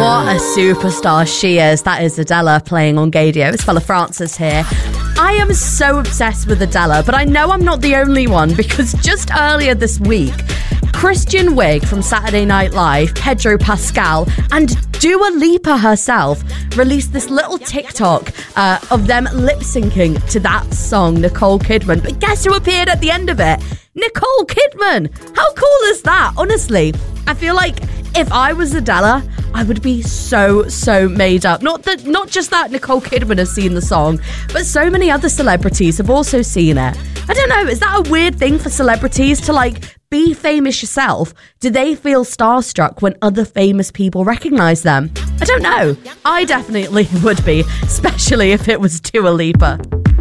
What a superstar she is. That is Adele playing on Gaydio. It's Fella Francis here. I am so obsessed with Adele, but I know I'm not the only one, because just earlier this week, Kristen Wiig from Saturday Night Live, Pedro Pascal, and Dua Lipa herself released this little TikTok of them lip-syncing to that song, Nicole Kidman. But guess who appeared at the end of it? Nicole Kidman. How cool is that? Honestly, I feel like if I was Adele, I would be so made up. Not just that Nicole Kidman has seen the song, but so many other celebrities have also seen it. I don't know, is that a weird thing for celebrities to be famous yourself? Do they feel starstruck when other famous people recognise them? I don't know. I definitely would be, especially if it was Dua Lipa.